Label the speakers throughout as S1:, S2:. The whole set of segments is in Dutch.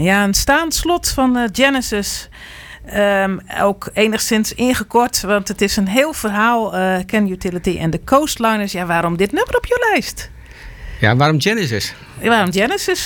S1: Ja, een staand slot van Genesis. Ook enigszins ingekort, want het is een heel verhaal. Ken Utility en de Coastliners. Ja, waarom dit nummer op je lijst?
S2: Ja, waarom Genesis?
S1: Ja, waarom Genesis?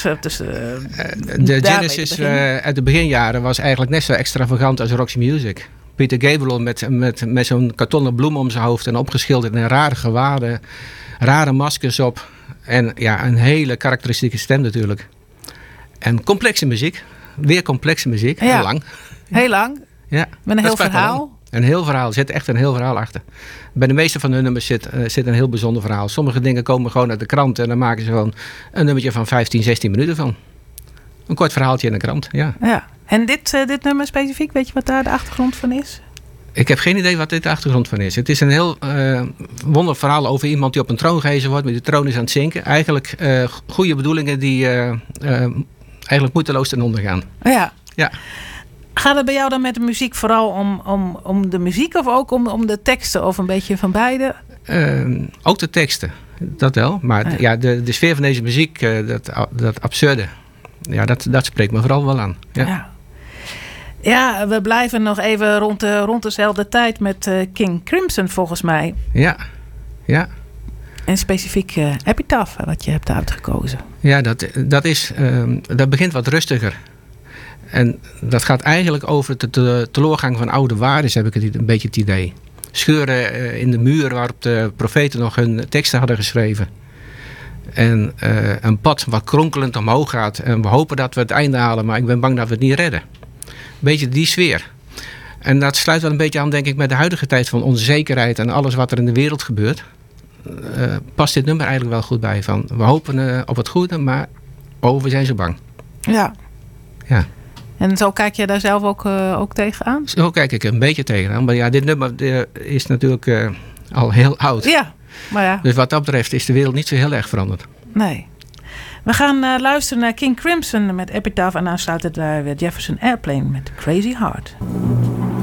S2: De Genesis uit de beginjaren was eigenlijk net zo extravagant als Roxy Music. Peter Gabriel met zo'n kartonnen bloem om zijn hoofd en opgeschilderd in rare gewaden, rare maskers op. En ja, een hele karakteristieke stem natuurlijk. En complexe muziek. Weer complexe muziek.
S1: Ja.
S2: Heel lang.
S1: Heel lang.
S2: Ja.
S1: Met een heel verhaal.
S2: Een heel verhaal. Er zit echt een heel verhaal achter. Bij de meeste van hun nummers zit een heel bijzonder verhaal. Sommige dingen komen gewoon uit de krant. En dan maken ze gewoon een nummertje van 15, 16 minuten van. Een kort verhaaltje in de krant. Ja.
S1: En dit nummer specifiek, weet je wat daar de achtergrond van is?
S2: Ik heb geen idee wat dit de achtergrond van is. Het is een heel wonderlijk verhaal over iemand die op een troon gehezen wordt. Maar die troon is aan het zinken. Eigenlijk goede bedoelingen die eigenlijk moeiteloos ten onder gaan.
S1: Ja.
S2: Ja.
S1: Gaat het bij jou dan met de muziek vooral om de muziek of ook om de teksten? Of een beetje van beide?
S2: Ook de teksten, dat wel. Maar ja, de sfeer van deze muziek, dat absurde, ja, dat spreekt me vooral wel aan. Ja.
S1: Ja, we blijven nog even rond dezelfde tijd met King Crimson volgens mij.
S2: Ja.
S1: En specifiek Epitaph, wat je hebt uitgekozen.
S2: Ja, dat begint wat rustiger. En dat gaat eigenlijk over de teleurgang van oude waarden, heb ik een beetje het idee. Scheuren in de muur waarop de profeten nog hun teksten hadden geschreven. En een pad wat kronkelend omhoog gaat. En we hopen dat we het einde halen, maar ik ben bang dat we het niet redden. Een beetje die sfeer. En dat sluit wel een beetje aan, denk ik, met de huidige tijd van onzekerheid en alles wat er in de wereld gebeurt. Past dit nummer eigenlijk wel goed bij. Van, we hopen op het goede, maar we zijn zo bang.
S1: Ja. En zo kijk je daar zelf ook tegenaan?
S2: Zo kijk ik er een beetje tegenaan. Maar ja, dit nummer is natuurlijk al heel oud.
S1: Ja, maar ja.
S2: Dus wat dat betreft is de wereld niet zo heel erg veranderd.
S1: Nee. We gaan luisteren naar King Crimson met Epitaph. En aansluitend daar weer Jefferson Airplane met Crazy Heart.